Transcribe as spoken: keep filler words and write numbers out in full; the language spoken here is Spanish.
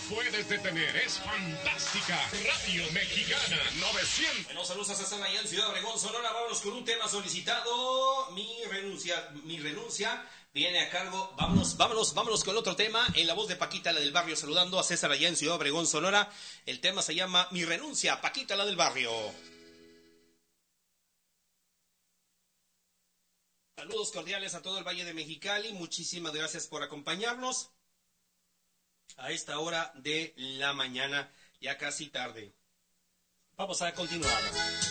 puedes detener. Es fantástica. Radio Mexicana novecientos. Bueno, saludos a César allá en Ciudad Obregón, Sonora. Vámonos con un tema solicitado. Mi renuncia, mi renuncia viene a cargo. Vámonos, vámonos, vámonos con otro tema. En la voz de Paquita, la del barrio, saludando a César allá en Ciudad Obregón, Sonora. El tema se llama Mi renuncia, Paquita, la del barrio. Saludos cordiales a todo el Valle de Mexicali. Muchísimas gracias por acompañarnos a esta hora de la mañana, ya casi tarde. Vamos a continuar.